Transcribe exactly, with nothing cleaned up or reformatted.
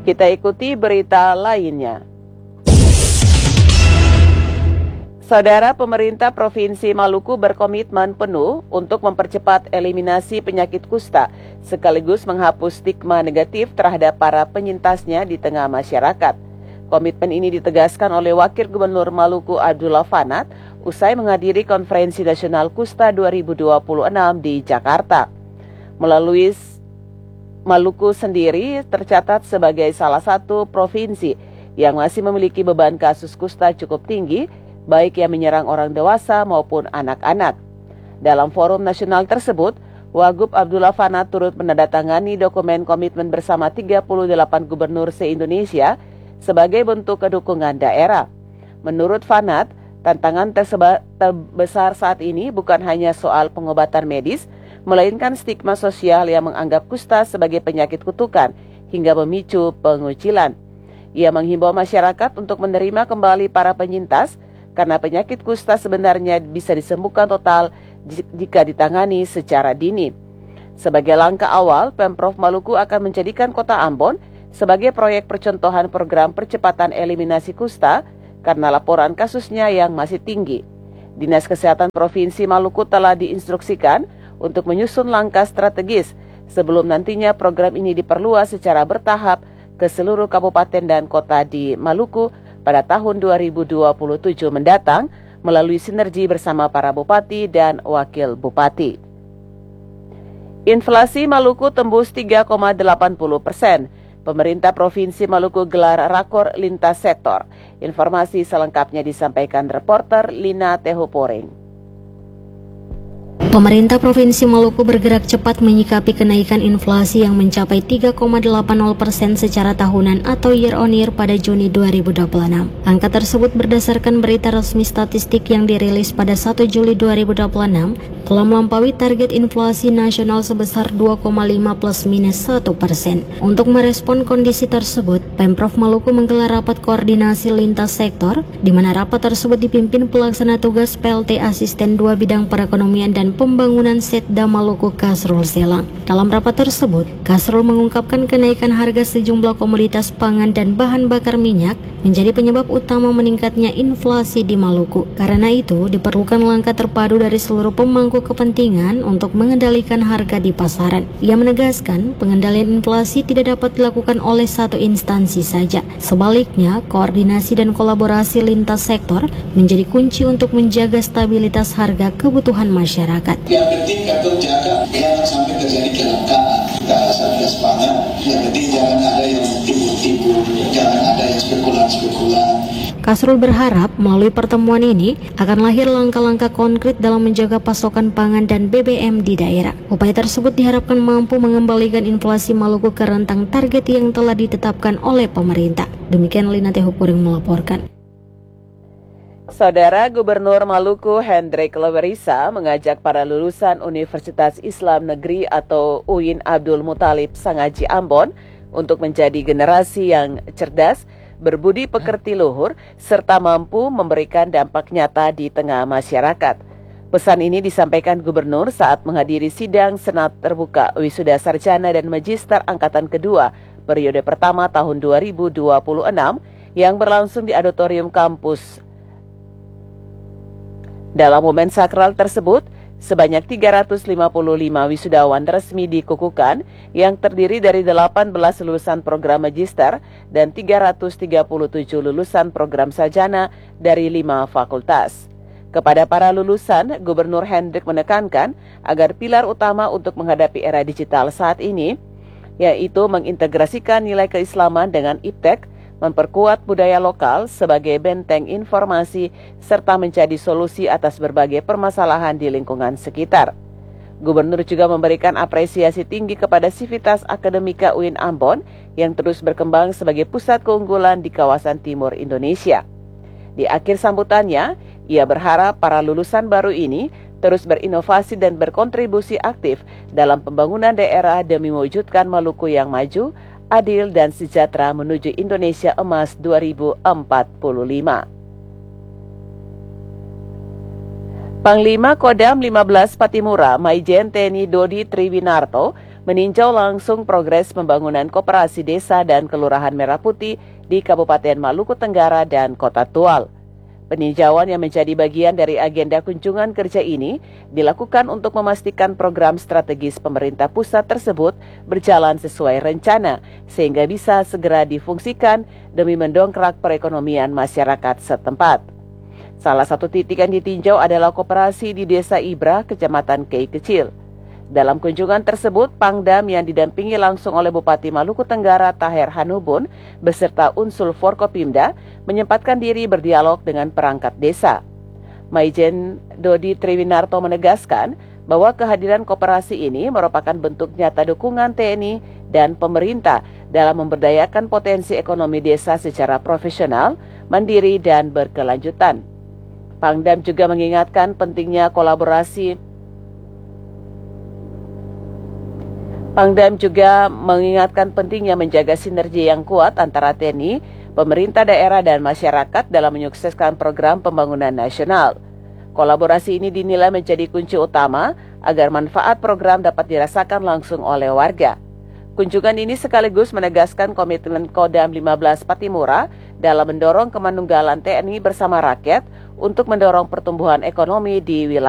Kita ikuti berita lainnya. Saudara, pemerintah Provinsi Maluku berkomitmen penuh untuk mempercepat eliminasi penyakit kusta sekaligus menghapus stigma negatif terhadap para penyintasnya di tengah masyarakat. Komitmen ini ditegaskan oleh Wakil Gubernur Maluku Abdullah Fanat usai menghadiri Konferensi Nasional Kusta dua ribu dua puluh enam di Jakarta. Melalui Maluku sendiri tercatat sebagai salah satu provinsi yang masih memiliki beban kasus kusta cukup tinggi, baik yang menyerang orang dewasa maupun anak-anak. Dalam forum nasional tersebut, Wagub Abdullah Fanat turut menandatangani dokumen komitmen bersama tiga puluh delapan gubernur se-Indonesia sebagai bentuk kedukungan daerah. Menurut Fanat, tantangan terseba- terbesar saat ini bukan hanya soal pengobatan medis, melainkan stigma sosial yang menganggap kusta sebagai penyakit kutukan hingga memicu pengucilan. Ia menghimbau masyarakat untuk menerima kembali para penyintas karena penyakit kusta sebenarnya bisa disembuhkan total jika ditangani secara dini. Sebagai langkah awal, Pemprov Maluku akan menjadikan Kota Ambon sebagai proyek percontohan program percepatan eliminasi kusta karena laporan kasusnya yang masih tinggi. Dinas Kesehatan Provinsi Maluku telah diinstruksikan untuk menyusun langkah strategis sebelum nantinya program ini diperluas secara bertahap ke seluruh kabupaten dan kota di Maluku pada tahun dua ribu dua puluh tujuh mendatang melalui sinergi bersama para bupati dan wakil bupati. Inflasi Maluku tembus tiga koma delapan puluh persen. Pemerintah Provinsi Maluku gelar rakor lintas sektor. Informasi selengkapnya disampaikan reporter Lina Tehuporing. Pemerintah Provinsi Maluku bergerak cepat menyikapi kenaikan inflasi yang mencapai tiga koma delapan nol persen secara tahunan atau year on year pada Juni dua ribu dua puluh enam. Angka tersebut berdasarkan berita resmi statistik yang dirilis pada satu Juli dua ribu dua puluh enam telah melampaui target inflasi nasional sebesar dua koma lima plus minus satu persen. Untuk merespon kondisi tersebut, Pemprov Maluku menggelar rapat koordinasi lintas sektor, di mana rapat tersebut dipimpin pelaksana tugas P L T Asisten dua Bidang Perekonomian dan Pembangunan Setda Maluku Kasrul Selang. Dalam rapat tersebut, Kasrul mengungkapkan kenaikan harga sejumlah komoditas pangan dan bahan bakar minyak menjadi penyebab utama meningkatnya inflasi di Maluku. Karena itu, diperlukan langkah terpadu dari seluruh pemangku kepentingan untuk mengendalikan harga di pasaran. Ia menegaskan, pengendalian inflasi tidak dapat dilakukan oleh satu instansi saja. Sebaliknya, koordinasi dan kolaborasi lintas sektor menjadi kunci untuk menjaga stabilitas harga kebutuhan masyarakat. Yang penting kita jaga jangan sampai terjadi kelangkaan. Kita Satgas Pangan, yang penting jangan ada yang tipu-tipu, jangan ada yang spekulan-spekulan. Kasrul berharap melalui pertemuan ini akan lahir langkah-langkah konkret dalam menjaga pasokan pangan dan B B M di daerah. Upaya tersebut diharapkan mampu mengembalikan inflasi Maluku ke rentang target yang telah ditetapkan oleh pemerintah. Demikian Lina Tehupuring melaporkan. Saudara, Gubernur Maluku Hendrik Lewerisa mengajak para lulusan Universitas Islam Negeri atau U I N Abdul Muthalib Sangaji Ambon untuk menjadi generasi yang cerdas, berbudi pekerti luhur, serta mampu memberikan dampak nyata di tengah masyarakat. Pesan ini disampaikan Gubernur saat menghadiri sidang Senat Terbuka Wisuda Sarjana dan Magister Angkatan Kedua periode pertama tahun dua ribu dua puluh enam yang berlangsung di Auditorium Kampus. Dalam momen sakral tersebut, sebanyak tiga ratus lima puluh lima wisudawan resmi dikukuhkan yang terdiri dari delapan belas lulusan program magister dan tiga ratus tiga puluh tujuh lulusan program sarjana dari lima fakultas. Kepada para lulusan, Gubernur Hendrik menekankan agar pilar utama untuk menghadapi era digital saat ini, yaitu mengintegrasikan nilai keislaman dengan iptek, memperkuat budaya lokal sebagai benteng informasi, serta menjadi solusi atas berbagai permasalahan di lingkungan sekitar. Gubernur juga memberikan apresiasi tinggi kepada Sivitas Akademika U I N Ambon yang terus berkembang sebagai pusat keunggulan di kawasan timur Indonesia. Di akhir sambutannya, ia berharap para lulusan baru ini terus berinovasi dan berkontribusi aktif dalam pembangunan daerah demi mewujudkan Maluku yang maju, adil dan sejahtera menuju Indonesia Emas dua ribu empat puluh lima. Panglima Kodam lima belas Patimura, Maijen T N I Dodi Triwinarto, meninjau langsung progres pembangunan koperasi desa dan kelurahan Merah Putih di Kabupaten Maluku Tenggara dan Kota Tual. Peninjauan yang menjadi bagian dari agenda kunjungan kerja ini dilakukan untuk memastikan program strategis pemerintah pusat tersebut berjalan sesuai rencana sehingga bisa segera difungsikan demi mendongkrak perekonomian masyarakat setempat. Salah satu titik yang ditinjau adalah koperasi di Desa Ibra, Kecamatan Kei Kecil. Dalam kunjungan tersebut, Pangdam yang didampingi langsung oleh Bupati Maluku Tenggara Taher Hanubun beserta unsur Forkopimda menyempatkan diri berdialog dengan perangkat desa. Maijen Dodi Triwinarto menegaskan bahwa kehadiran koperasi ini merupakan bentuk nyata dukungan T N I dan pemerintah dalam memberdayakan potensi ekonomi desa secara profesional, mandiri, dan berkelanjutan. Pangdam juga mengingatkan pentingnya kolaborasi Pangdam juga mengingatkan pentingnya menjaga sinergi yang kuat antara T N I, pemerintah daerah, dan masyarakat dalam menyukseskan program pembangunan nasional. Kolaborasi ini dinilai menjadi kunci utama agar manfaat program dapat dirasakan langsung oleh warga. Kunjungan ini sekaligus menegaskan komitmen Kodam lima belas Patimura dalam mendorong kemanunggalan T N I bersama rakyat untuk mendorong pertumbuhan ekonomi di wilayah